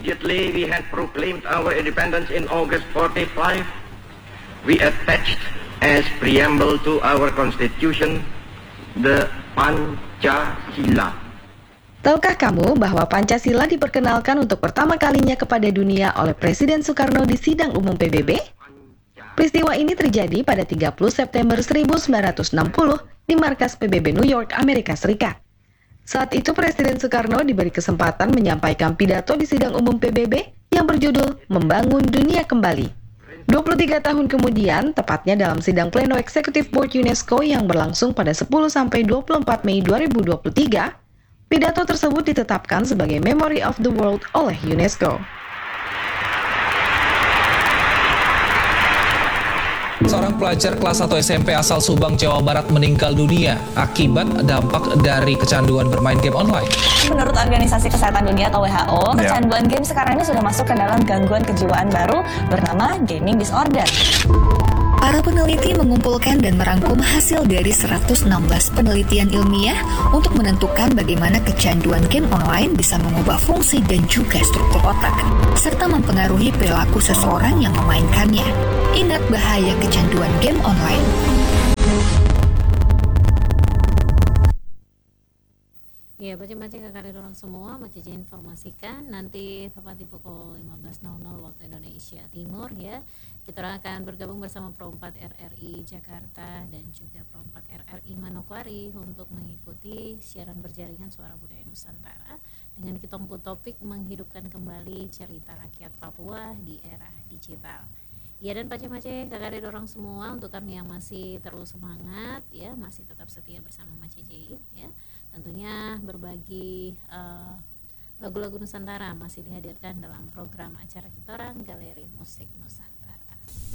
immediately we had proclaimed our independence in August 45, we attached as preamble to our constitution the Pancasila. Tahukah kamu bahwa Pancasila diperkenalkan untuk pertama kalinya kepada dunia oleh Presiden Soekarno di sidang umum PBB? Peristiwa ini terjadi pada 30 September 1960 di markas PBB New York, Amerika Serikat. Saat itu Presiden Soekarno diberi kesempatan menyampaikan pidato di sidang umum PBB yang berjudul Membangun Dunia Kembali. 23 tahun kemudian, tepatnya dalam sidang pleno Executive Board UNESCO yang berlangsung pada 10-24 Mei 2023, pidato tersebut ditetapkan sebagai Memory of the World oleh UNESCO. Seorang pelajar kelas 1 SMP asal Subang, Jawa Barat meninggal dunia akibat dampak dari kecanduan bermain game online. Menurut Organisasi Kesehatan Dunia atau WHO, kecanduan game sekarang ini sudah masuk ke dalam gangguan kejiwaan baru bernama gaming disorder. Para peneliti mengumpulkan dan merangkum hasil dari 116 penelitian ilmiah untuk menentukan bagaimana kecanduan game online bisa mengubah fungsi dan juga struktur otak, serta mempengaruhi perilaku seseorang yang memainkannya. Ingat bahaya kecanduan game online. Ya, baca-baca ke karir orang semua, Cici informasikan nanti tepat di pukul 15.00 waktu Indonesia Timur ya. Kita akan bergabung bersama Pro 4 RRI Jakarta dan juga Pro 4 RRI Manokwari untuk mengikuti siaran berjaringan Suara Budaya Nusantara dengan kita topik menghidupkan kembali cerita rakyat Papua di era digital. Ya, dan pace-pace kakak orang semua, untuk kami yang masih terus semangat ya, masih tetap setia bersama Cici ya. Tentunya berbagi lagu-lagu Nusantara masih dihadirkan dalam program acara kita orang Galeri Musik Nusantara.